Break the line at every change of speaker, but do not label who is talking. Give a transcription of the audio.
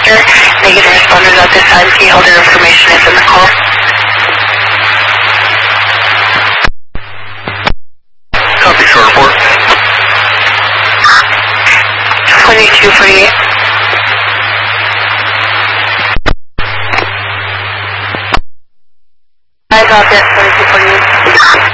operator. Negative responders at this time. Key holder information is in the call.
Copy, short report.
2248. I got that 2248.